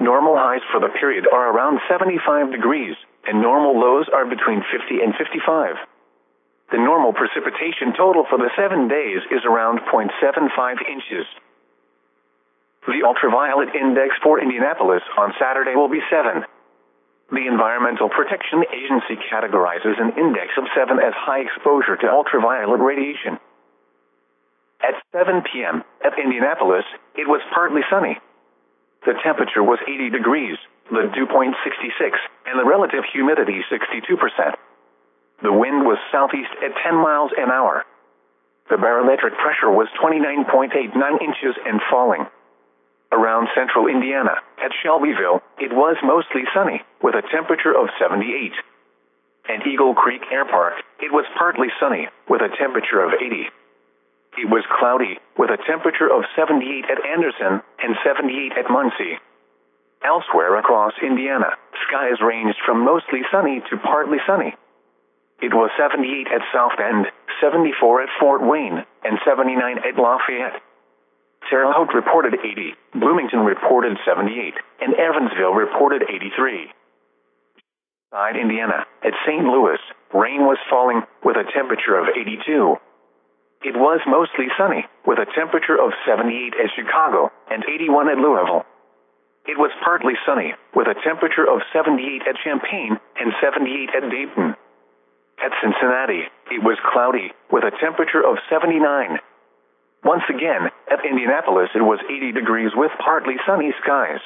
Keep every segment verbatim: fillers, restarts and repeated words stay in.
Normal highs for the period are around seventy-five degrees, and normal lows are between fifty and fifty-five. The normal precipitation total for the seven days is around zero point seven five inches. The ultraviolet index for Indianapolis on Saturday will be seven. The Environmental Protection Agency categorizes an index of seven as high exposure to ultraviolet radiation. At seven p m at Indianapolis, it was partly sunny. The temperature was eighty degrees, the dew point sixty-six, and the relative humidity sixty-two percent. The wind was southeast at ten miles an hour. The barometric pressure was twenty-nine point eight nine inches and falling. Around central Indiana, at Shelbyville, it was mostly sunny, with a temperature of seventy-eight. At Eagle Creek Air Park, it was partly sunny, with a temperature of eighty. It was cloudy, with a temperature of seventy-eight at Anderson and seventy-eight at Muncie. Elsewhere across Indiana, skies ranged from mostly sunny to partly sunny. It was seventy-eight at South Bend, seventy-four at Fort Wayne, and seventy-nine at Lafayette. Terre Haute reported eighty, Bloomington reported seventy-eight, and Evansville reported eighty-three. Inside Indiana, at Saint Louis, rain was falling, with a temperature of eighty-two. It was mostly sunny, with a temperature of seventy-eight at Chicago and eighty-one at Louisville. It was partly sunny, with a temperature of seventy-eight at Champaign and seventy-eight at Dayton. At Cincinnati, it was cloudy, with a temperature of seventy-nine. Once again, at Indianapolis it was eighty degrees with partly sunny skies.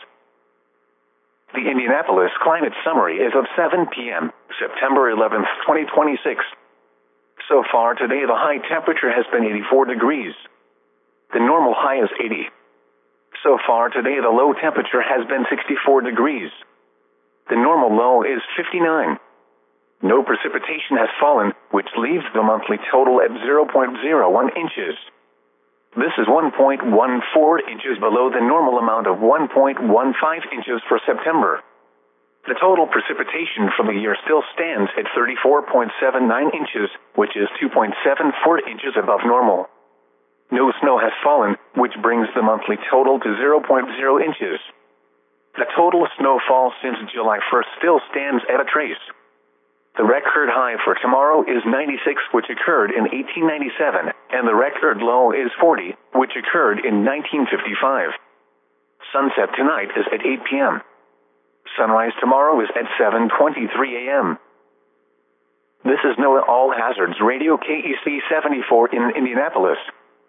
The Indianapolis Climate Summary is of seven p m, September eleventh, twenty twenty-six. So far today the high temperature has been eighty-four degrees. The normal high is eighty. So far today the low temperature has been sixty-four degrees. The normal low is fifty-nine. No precipitation has fallen, which leaves the monthly total at zero point zero one inches. This is one point one four inches below the normal amount of one point one five inches for September. The total precipitation for the year still stands at thirty-four point seven nine inches, which is two point seven four inches above normal. No snow has fallen, which brings the monthly total to zero point zero inches. The total snowfall since July first still stands at a trace. The record high for tomorrow is ninety-six, which occurred in eighteen ninety-seven, and the record low is forty, which occurred in nineteen fifty-five. Sunset tonight is at eight p m Sunrise tomorrow is at seven twenty-three a m This is NOAA All Hazards Radio K E C seventy-four in Indianapolis.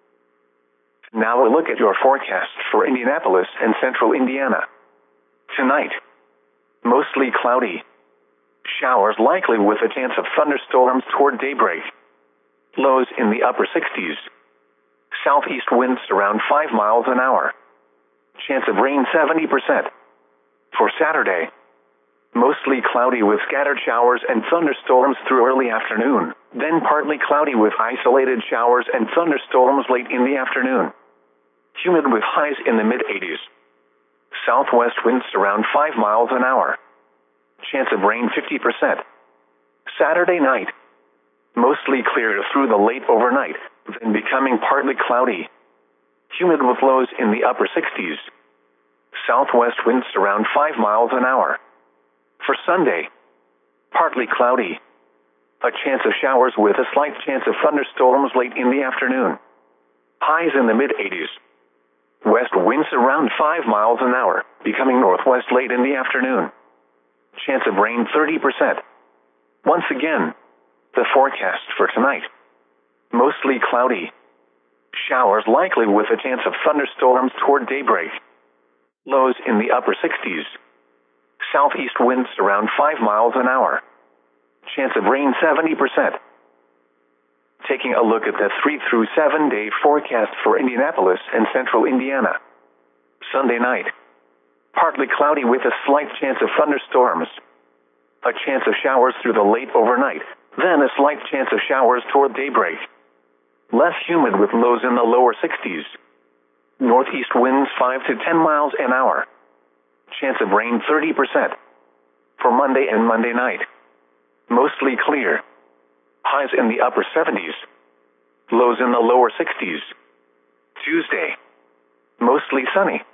Now a look at your forecast for Indianapolis and central Indiana. Tonight, mostly cloudy. Showers likely with a chance of thunderstorms toward daybreak. Lows in the upper sixties. Southeast winds around five miles an hour. Chance of rain seventy percent. For Saturday, mostly cloudy with scattered showers and thunderstorms through early afternoon, then partly cloudy with isolated showers and thunderstorms late in the afternoon. Humid with highs in the mid-eighties. Southwest winds around five miles an hour. Chance of rain fifty percent. Saturday night, mostly clear through the late overnight, then becoming partly cloudy. Humid with lows in the upper sixties. Southwest winds around five miles an hour. For Sunday, partly cloudy. A chance of showers with a slight chance of thunderstorms late in the afternoon. Highs in the mid-eighties. West winds around five miles an hour, becoming northwest late in the afternoon. Chance of rain thirty percent. Once again, the forecast for tonight. Mostly cloudy. Showers likely with a chance of thunderstorms toward daybreak. Lows in the upper sixties. Southeast winds around five miles an hour. Chance of rain seventy percent. Taking a look at the three through seven day forecast for Indianapolis and central Indiana. Sunday night. Partly cloudy with a slight chance of thunderstorms. A chance of showers through the late overnight, then a slight chance of showers toward daybreak. Less humid with lows in the lower sixties. Northeast winds five to ten miles an hour. Chance of rain thirty percent. For Monday and Monday night. Mostly clear. Highs in the upper seventies. Lows in the lower sixties. Tuesday. Mostly sunny.